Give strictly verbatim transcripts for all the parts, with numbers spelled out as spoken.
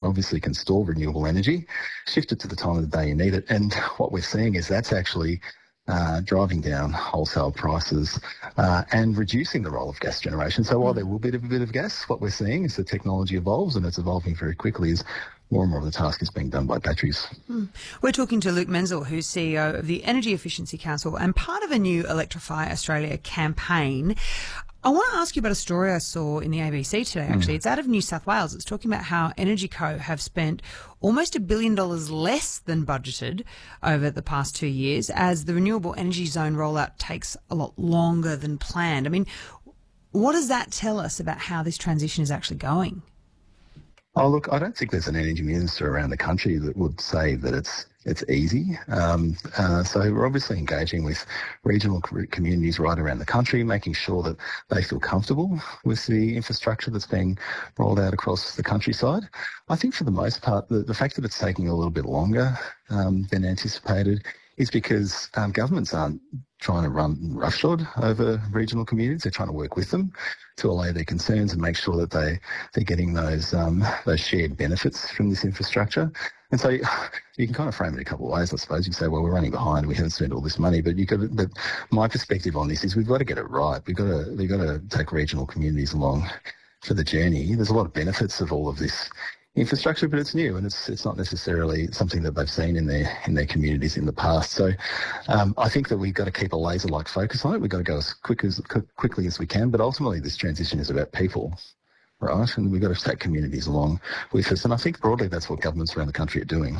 obviously can store renewable energy, shift it to the time of the day you need it. And what we're seeing is that's actually uh, driving down wholesale prices uh, and reducing the role of gas generation. So while there will be a bit of gas, what we're seeing is the technology evolves, and it's evolving very quickly, is more and more of the task is being done by batteries. Mm. We're talking to Luke Menzel, who's C E O of the Energy Efficiency Council and part of a new Electrify Australia campaign. I want to ask you about a story I saw in the A B C today, actually. Mm. It's out of New South Wales. It's talking about how Energy Co have spent almost a billion dollars less than budgeted over the past two years as the renewable energy zone rollout takes a lot longer than planned. I mean, what does that tell us about how this transition is actually going? Oh, look, I don't think there's an energy minister around the country that would say that it's it's easy. Um, uh, so we're obviously engaging with regional communities right around the country, making sure that they feel comfortable with the infrastructure that's being rolled out across the countryside. I think for the most part, the, the fact that it's taking a little bit longer um, than anticipated is because um, governments aren't trying to run roughshod over regional communities. They're trying to work with them to allay their concerns and make sure that they, they're getting those um, those shared benefits from this infrastructure. And so you can kind of frame it a couple of ways, I suppose. You can say, well, we're running behind, we haven't spent all this money, but you got to, but my perspective on this is we've got to get it right. We've got to, we've got to take regional communities along for the journey. There's a lot of benefits of all of this infrastructure, but it's new and it's it's not necessarily something that they've seen in their in their communities in the past. So um, I think that we've got to keep a laser-like focus on it. We've got to go as quick as quickly as we can, but ultimately this transition is about people, right? And we've got to take communities along with us. And I think broadly that's what governments around the country are doing.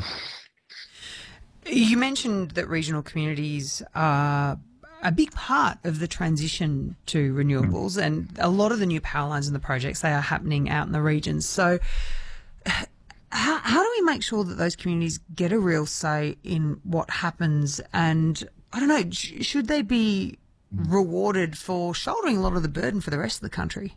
You mentioned that regional communities are a big part of the transition to renewables, mm. and a lot of the new power lines and the projects, they are happening out in the regions. So How, how do we make sure that those communities get a real say in what happens? And I don't know, sh- should they be rewarded for shouldering a lot of the burden for the rest of the country?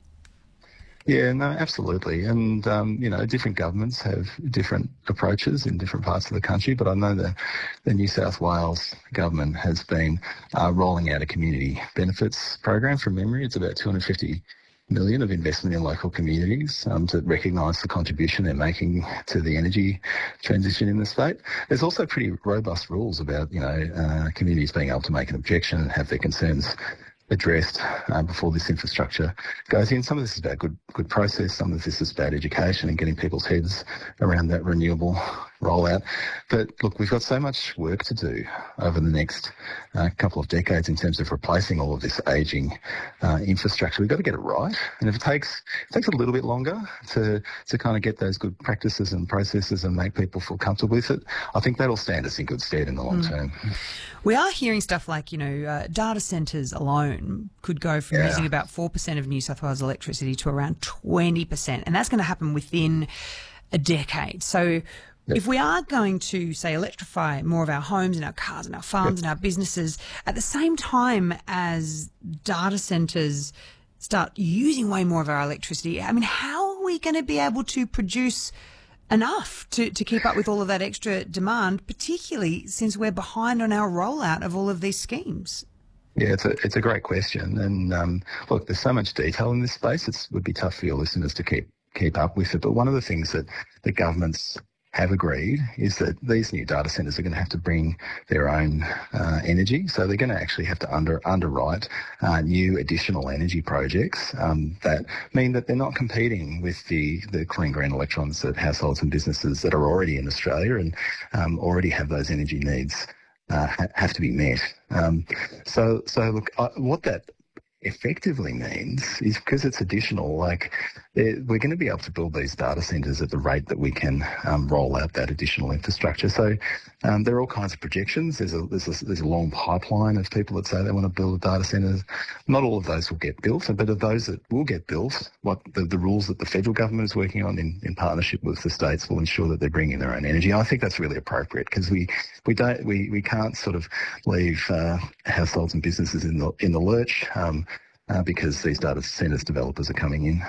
Yeah, no, absolutely. And, um, you know, different governments have different approaches in different parts of the country, but I know that the New South Wales government has been uh, rolling out a community benefits program from memory. It's about two hundred fifty million of investment in local communities um, to recognise the contribution they're making to the energy transition in the state. There's also pretty robust rules about, you know, uh, communities being able to make an objection and have their concerns addressed uh, before this infrastructure goes in. Some of this is about good good process, some of this is about education and getting people's heads around that renewable rollout. But look, we've got so much work to do over the next uh, couple of decades in terms of replacing all of this ageing uh, infrastructure. We've got to get it right. And if it takes it takes a little bit longer to, to kind of get those good practices and processes and make people feel comfortable with it, I think that'll stand us in good stead in the long mm. term. We are hearing stuff like, you know, uh, data centres alone could go from yeah. using about four percent of New South Wales electricity to around twenty percent. And that's going to happen within a decade. So yep. if we are going to, say, electrify more of our homes and our cars and our farms yep. and our businesses at the same time as data centres start using way more of our electricity, I mean, how are we going to be able to produce enough to, to keep up with all of that extra demand, particularly since we're behind on our rollout of all of these schemes? Yeah, it's a it's a great question. And um, look, there's so much detail in this space, it would be tough for your listeners to keep keep up with it. But one of the things that the governments have agreed is that these new data centres are going to have to bring their own uh, energy. So they're going to actually have to under underwrite uh, new additional energy projects um, that mean that they're not competing with the, the clean green electrons that households and businesses that are already in Australia and um, already have those energy needs uh, ha- have to be met. Um, so, so look, uh, what that effectively means is because it's additional, like we're going to be able to build these data centres at the rate that we can um, roll out that additional infrastructure. So um, there are all kinds of projections. There's a, there's a there's a long pipeline of people that say they want to build data centres. Not all of those will get built, but of those that will get built, what the, the rules that the federal government is working on in, in partnership with the states will ensure that they're bringing their own energy. And I think that's really appropriate because we we don't we, we can't sort of leave uh, households and businesses in the in the lurch. Um, Uh, because these data centres developers are coming in.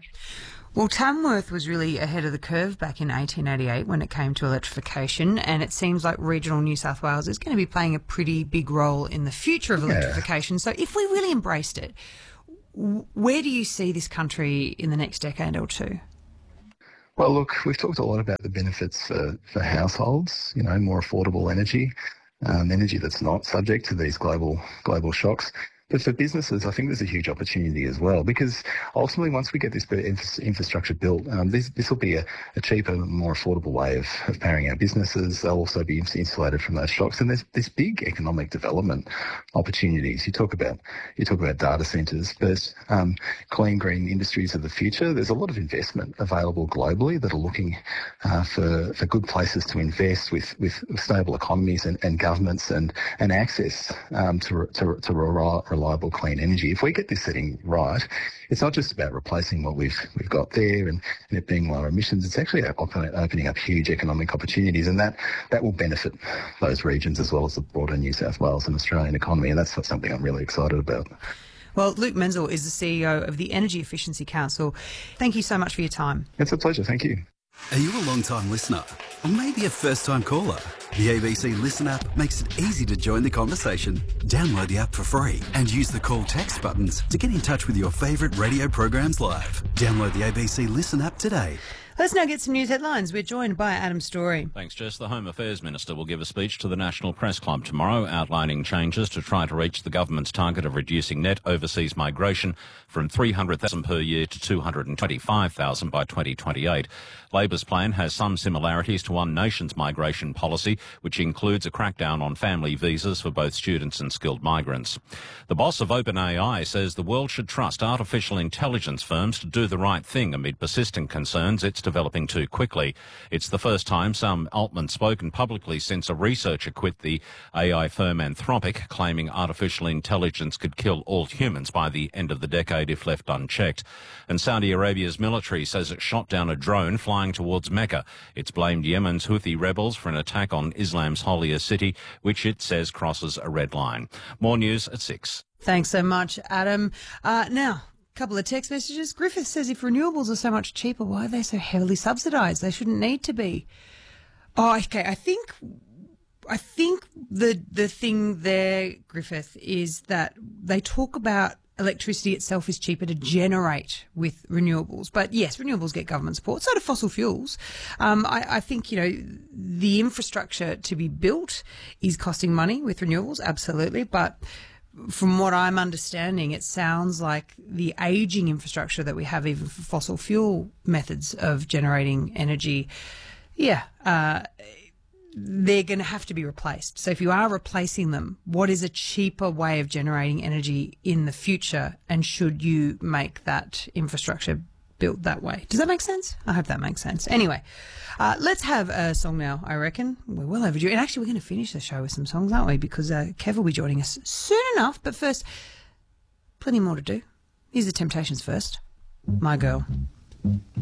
Well, Tamworth was really ahead of the curve back in eighteen eighty-eight when it came to electrification, and it seems like regional New South Wales is going to be playing a pretty big role in the future of electrification. Yeah. So if we really embraced it, where do you see this country in the next decade or two? Well, look, we've talked a lot about the benefits for, for households, you know, more affordable energy, um, energy that's not subject to these global global shocks. But for businesses, I think there's a huge opportunity as well, because ultimately, once we get this infrastructure built, um, this this will be a, a cheaper, more affordable way of, of powering our businesses. They'll also be insulated from those shocks, and there's this big economic development opportunities. You talk about you talk about data centres, but um, clean green industries of the future. There's a lot of investment available globally that are looking uh, for for good places to invest with with stable economies and, and governments and and access um, to to to reliable clean energy. If we get this setting right, it's not just about replacing what we've we've got there and, and it being lower emissions. It's actually opening up huge economic opportunities, and that that will benefit those regions as well as the broader New South Wales and Australian economy. And that's something I'm really excited about. Well, Luke Menzel is the C E O of the Energy Efficiency Council. Thank you so much for your time. It's a pleasure. Thank you. Are you a long-time listener? Or maybe a first-time caller? The A B C Listen app makes it easy to join the conversation. Download the app for free and use the call text buttons to get in touch with your favourite radio programs live. Download the A B C Listen app today. Let's now get some news headlines. We're joined by Adam Story. Thanks, Jess. The Home Affairs Minister will give a speech to the National Press Club tomorrow outlining changes to try to reach the government's target of reducing net overseas migration from three hundred thousand per year to two hundred twenty-five thousand by twenty twenty-eight. Labor's plan has some similarities to One Nation's migration policy, which includes a crackdown on family visas for both students and skilled migrants. The boss of OpenAI says the world should trust artificial intelligence firms to do the right thing amid persistent concerns it's developing too quickly. It's the first time some Altman's spoken publicly since a researcher quit the A I firm Anthropic, claiming artificial intelligence could kill all humans by the end of the decade if left unchecked. And Saudi Arabia's military says it shot down a drone flying towards Mecca. It's blamed Yemen's Houthi rebels for an attack on Islam's holiest city, which it says crosses a red line. More news at six. Thanks so much, Adam. Uh, now, couple of text messages. Griffith says if renewables are so much cheaper, why are they so heavily subsidised? They shouldn't need to be. Oh, okay. I think, I think the the thing there, Griffith, is that they talk about electricity itself is cheaper to generate with renewables. But yes, renewables get government support. So do fossil fuels. Um, I, I think, you know, the infrastructure to be built is costing money with renewables, absolutely. But from what I'm understanding, it sounds like the aging infrastructure that we have, even for fossil fuel methods of generating energy, yeah, uh, they're going to have to be replaced. So if you are replacing them, what is a cheaper way of generating energy in the future? And should you make that infrastructure built that way? Does that make sense? I hope that makes sense. Anyway, uh, let's have a song now, I reckon. We're well overdue. And actually, we're going to finish the show with some songs, aren't we? Because uh, Kev will be joining us soon enough. But first, plenty more to do. Here's the Temptations first. My Girl.